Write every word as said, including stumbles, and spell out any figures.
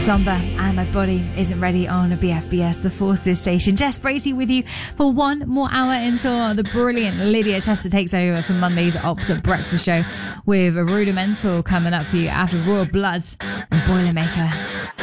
Somber and My Body Isn't Ready on a B F B S, the Forces station. Jess Bracey with you for one more hour until the brilliant Lydia Testa takes over for Monday's Opposite Breakfast show with a Rudimental coming up for you after Royal Bloods and Boilermaker.